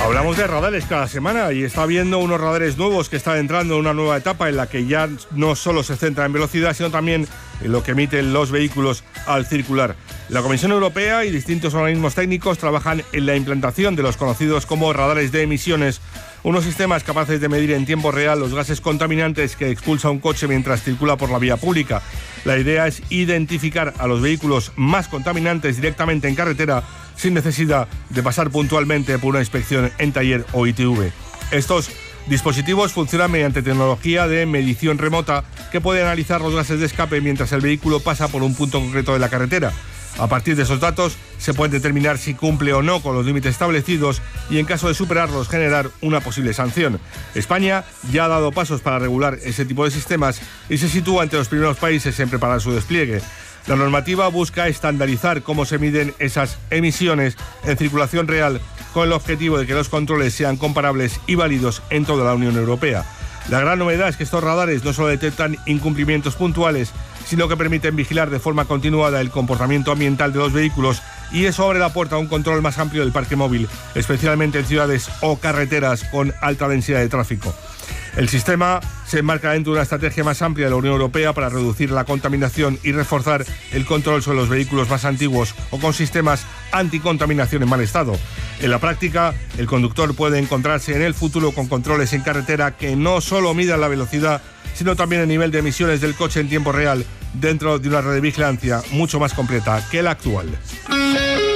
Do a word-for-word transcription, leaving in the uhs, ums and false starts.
Hablamos de radares cada semana y está habiendo unos radares nuevos que están entrando en una nueva etapa en la que ya no solo se centra en velocidad, sino también en lo que emiten los vehículos al circular. La Comisión Europea y distintos organismos técnicos trabajan en la implantación de los conocidos como radares de emisiones, unos sistemas capaces de medir en tiempo real los gases contaminantes que expulsa un coche mientras circula por la vía pública. La idea es identificar a los vehículos más contaminantes directamente en carretera sin necesidad de pasar puntualmente por una inspección en taller o I T V. Estos dispositivos funcionan mediante tecnología de medición remota que puede analizar los gases de escape mientras el vehículo pasa por un punto concreto de la carretera. A partir de esos datos se puede determinar si cumple o no con los límites establecidos y, en caso de superarlos, generar una posible sanción. España ya ha dado pasos para regular ese tipo de sistemas y se sitúa entre los primeros países en preparar su despliegue. La normativa busca estandarizar cómo se miden esas emisiones en circulación real con el objetivo de que los controles sean comparables y válidos en toda la Unión Europea. La gran novedad es que estos radares no solo detectan incumplimientos puntuales, sino que permiten vigilar de forma continuada el comportamiento ambiental de los vehículos, y eso abre la puerta a un control más amplio del parque móvil, especialmente en ciudades o carreteras con alta densidad de tráfico. El sistema se enmarca dentro de una estrategia más amplia de la Unión Europea para reducir la contaminación y reforzar el control sobre los vehículos más antiguos o con sistemas anticontaminación en mal estado. En la práctica, el conductor puede encontrarse en el futuro con controles en carretera que no solo midan la velocidad, sino también el nivel de emisiones del coche en tiempo real, dentro de una red de vigilancia mucho más completa que la actual.